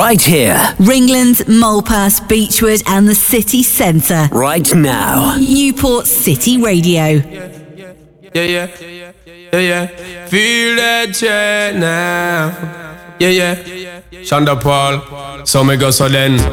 right here. Ringland, Malpass, Beechwood and the city centre. Right now. Newport City Radio. Yeah. Feel that check now. Yeah. Shonda Paul. So me go so then.